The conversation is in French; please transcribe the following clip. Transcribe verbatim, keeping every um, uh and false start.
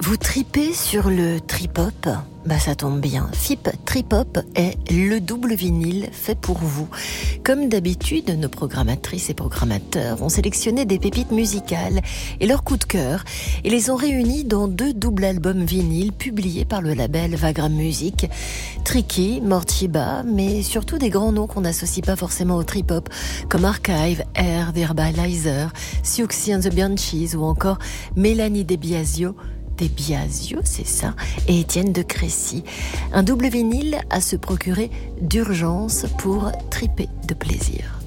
Vous tripez sur le trip-hop ? Bah ça tombe bien. F I P Trip-hop est le double vinyle fait pour vous. Comme d'habitude, nos programmatrices et programmateurs ont sélectionné des pépites musicales et leurs coups de cœur et les ont réunis dans deux doubles albums vinyles publiés par le label Vagram Music. Tricky, Mortiba, mais surtout des grands noms qu'on n'associe pas forcément au trip-hop, comme Archive, Air, The Herbalizer, Siouxsie and the Banshees ou encore Mélanie Debiasio, Des Biasio, c'est ça, et Étienne de Crécy. Un double vinyle à se procurer d'urgence pour triper de plaisir.